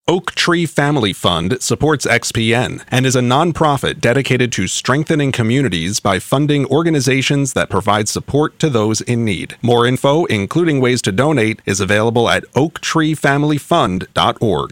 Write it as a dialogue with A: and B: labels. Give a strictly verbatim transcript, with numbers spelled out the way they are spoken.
A: Oak Tree Family Fund supports X P N and is a nonprofit dedicated to strengthening communities by funding organizations that provide support to those in need. More info, including ways to donate, is available at oak tree family fund dot org.